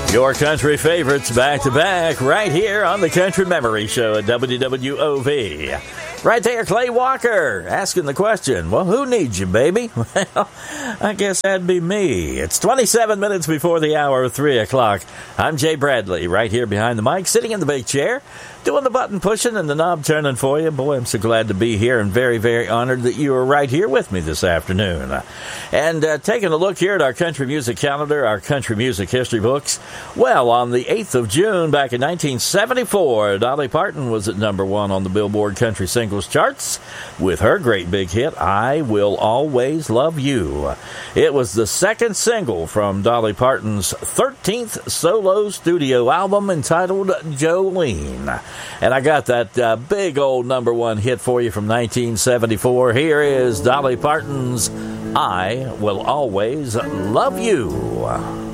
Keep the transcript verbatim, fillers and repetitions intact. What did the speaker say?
Your country favorites back to back right here on the Country Memory Show at W W O V. Right there, Clay Walker asking the question, well, who needs you, baby? Well, I guess that'd be me. It's twenty-seven minutes before the hour of three o'clock. I'm Jay Bradley, right here behind the mic, sitting in the big chair, doing the button pushing and the knob turning for you. Boy, I'm so glad to be here and very, very honored that you are right here with me this afternoon. And uh, taking a look here at our country music calendar, our country music history books. Well, on the eighth of June back in nineteen seventy-four, Dolly Parton was at number one on the Billboard Country Singles charts with her great big hit, I Will Always Love You. It was the second single from Dolly Parton's thirteenth solo studio album entitled Jolene. And I got that uh, big old number one hit for you from nineteen seventy-four. Here is Dolly Parton's I Will Always Love You.